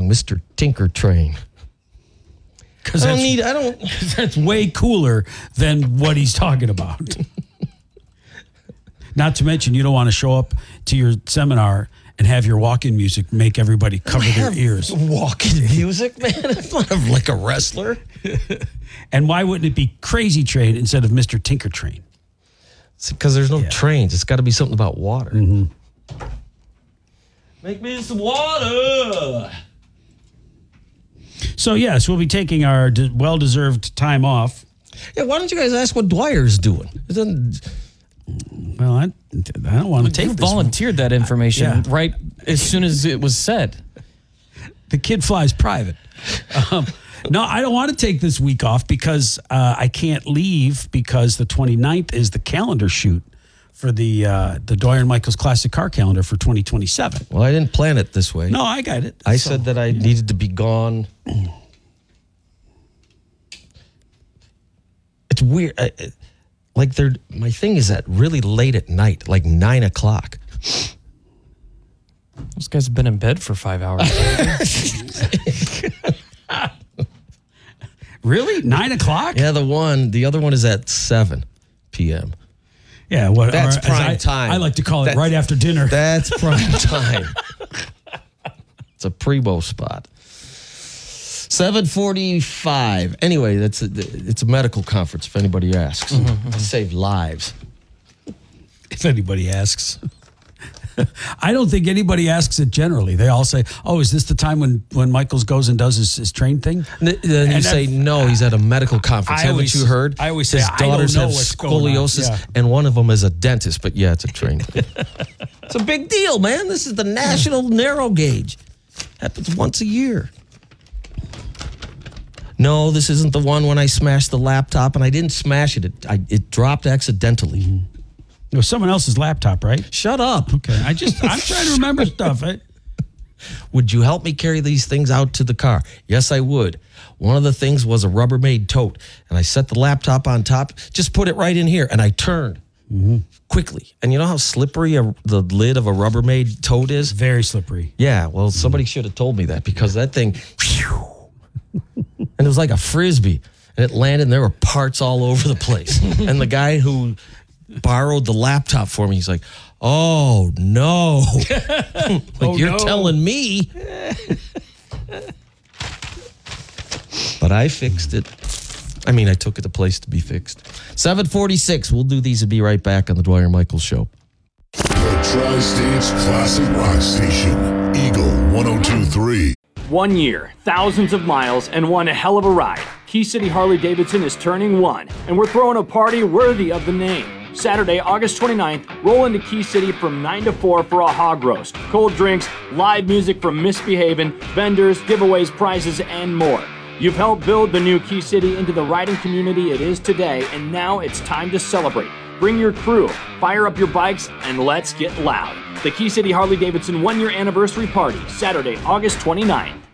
song, Mr. Tinker Train. Because that's way cooler than what he's talking about. Not to mention, you don't want to show up to your seminar and have your walk-in music make everybody cover their ears. Walk-in music, man? It's not like a wrestler. And why wouldn't it be Crazy Train instead of Mr. Tinker Train? It's because there's no trains. It's got to be something about water. Mm-hmm. Make me some water. So, yes, we'll be taking our well-deserved time off. Yeah, why don't you guys ask what Dwyer's doing? Well, I don't want to take this. You volunteered that information right as soon as it was said. The kid flies private. No, I don't want to take this week off because I can't leave because the 29th is the calendar shoot for the Dwyer and Michaels Classic Car Calendar for 2027. Well, I didn't plan it this way. No, I got it. I said that I needed to be gone. It's weird. My thing is at really late at night, like 9 o'clock. Those guys have been in bed for 5 hours. Really? 9 o'clock? Yeah, the other one is at 7 p.m. Yeah, that's prime time. I like to call it right after dinner. That's prime time. It's a primo spot. 7:45. Anyway, it's a medical conference. If anybody asks, to save lives. If anybody asks. I don't think anybody asks it generally. They all say, "Oh, is this the time when Michaels goes and does his train thing?" Then you say, "No, he's at a medical conference." Haven't you heard? I always say, his daughters I don't know have what's going on. scoliosis, and one of them is a dentist. But yeah, it's a train thing. It's a big deal, man. This is the National Narrow Gauge. Happens once a year. No, this isn't the one when I smashed the laptop, and I didn't smash it. It dropped accidentally. Mm-hmm. It was someone else's laptop, right? Shut up. Okay, I'm trying to remember stuff. Would you help me carry these things out to the car? Yes, I would. One of the things was a Rubbermaid tote, and I set the laptop on top, just put it right in here, and I turned quickly. And you know how slippery the lid of a Rubbermaid tote is? Very slippery. Yeah, well, somebody should have told me that because that thing, and it was like a Frisbee, and it landed, and there were parts all over the place. And the guy who borrowed the laptop for me, he's like, "Oh, no." You're telling me. But I fixed it. I mean, I took it to place to be fixed. 7:46. We'll do these and be right back on the Dwyer Michaels Show. The Tri-States Classic Rock Station, Eagle 102.3. 1 year, thousands of miles, and one hell of a ride. Key City Harley-Davidson is turning 1, and we're throwing a party worthy of the name. Saturday, August 29th, roll into Key City from 9 to 4 for a hog roast, cold drinks, live music from Misbehavin', vendors, giveaways, prizes, and more. You've helped build the new Key City into the riding community it is today, and now it's time to celebrate. Bring your crew, fire up your bikes, and let's get loud. The Key City Harley-Davidson 1-year anniversary party, Saturday, August 29th.